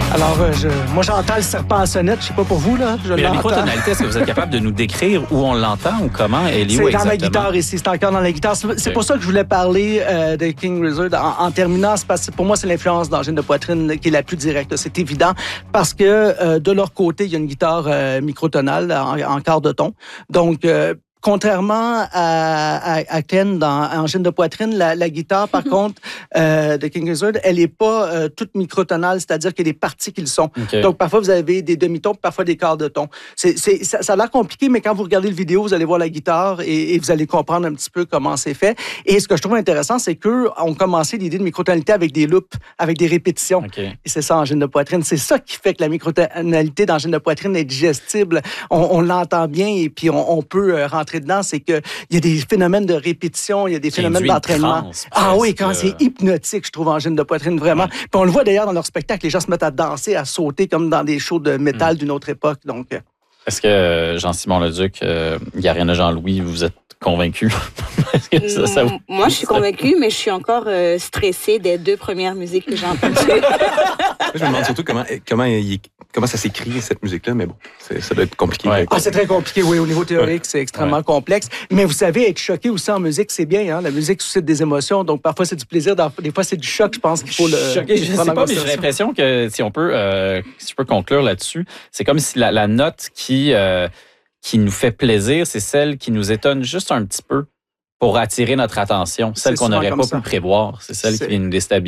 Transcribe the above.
Alors, moi, j'entends le serpent à sonnette. Je sais pas pour vous, là. Mais la microtonalité, est-ce que vous êtes capable de nous décrire où on l'entend ou comment elle est où C'est dans exactement? la guitare ici. C'est encore dans la guitare. C'est pour ça que je voulais parler de King Gizzard en terminant. C'est parce que pour moi, c'est l'influence d'Angine de poitrine qui est la plus directe. C'est évident parce que de leur côté, il y a une guitare microtonale en quart de ton. Donc, contrairement à Ken dans Angine de poitrine, la guitare, par contre, de King Gizzard, elle n'est pas toute microtonale, c'est-à-dire qu'il y a des parties qui le sont. Okay. Donc, parfois, vous avez des demi-tons, parfois des quarts de ton. Ça a l'air compliqué, mais quand vous regardez le vidéo, vous allez voir la guitare et vous allez comprendre un petit peu comment c'est fait. Et ce que je trouve intéressant, c'est qu'eux ont commencé l'idée de microtonalité avec des loops, avec des répétitions. Okay. Et c'est ça, Angine de poitrine. C'est ça qui fait que la microtonalité d'Angine de poitrine est digestible. On l'entend bien et puis on peut rentrer dedans, c'est qu'il y a des phénomènes de répétition, il y a des phénomènes d'entraînement. Oui, quand c'est hypnotique, je trouve, Angine de poitrine, vraiment. Ouais. Puis on le voit d'ailleurs dans leur spectacle, les gens se mettent à danser, à sauter comme dans des shows de métal d'une autre époque. Donc, est-ce que Jean-Simon Leduc, Garena Jean-Louis, vous êtes convaincu? Moi, je suis convaincue, mais je suis encore stressée des 2 premières musiques que j'ai entendues. Je me demande surtout comment ça s'écrit, cette musique-là, mais bon, ça doit être compliqué. Ouais. C'est très compliqué, oui. Au niveau théorique, c'est extrêmement complexe. Mais vous savez, être choqué aussi en musique, c'est bien. Hein? La musique suscite des émotions, donc parfois c'est du plaisir, des fois c'est du choc, je pense qu'il faut le... Choqué, je sais pas, mais j'ai l'impression que si je peux conclure là-dessus, c'est comme si la note qui nous fait plaisir, c'est celle qui nous étonne juste un petit peu pour attirer notre attention, celle qu'on n'aurait pas pu prévoir. C'est celle qui vient nous déstabiliser.